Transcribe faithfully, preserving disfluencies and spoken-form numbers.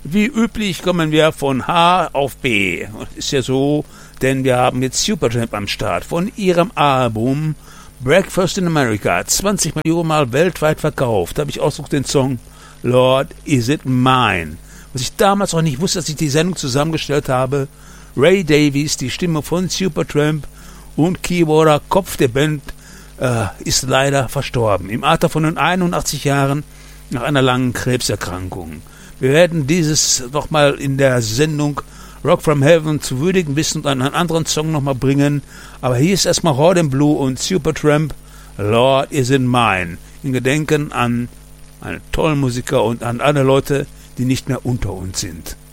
Wie üblich kommen wir von H auf B. Ist ja so, denn wir haben jetzt Supertramp am Start. Von ihrem Album Breakfast in America, zwanzig Millionen Mal weltweit verkauft. Da habe ich ausgedruckt den Song Lord, Is It Mine. Was ich damals auch nicht wusste, dass ich die Sendung zusammengestellt habe. Ray Davies, die Stimme von Supertramp und Keyboarder, Kopf der Band, äh, ist leider verstorben. Im Alter von nun einundachtzig Jahren nach einer langen Krebserkrankung. Wir werden dieses nochmal in der Sendung Rock from Heaven zu würdigen wissen und einen anderen Song nochmal bringen. Aber hier ist erstmal Horde and Blue und Supertramp, Lord Is It Mine. In Gedenken an einen tollen Musiker und an alle Leute, die nicht mehr unter uns sind.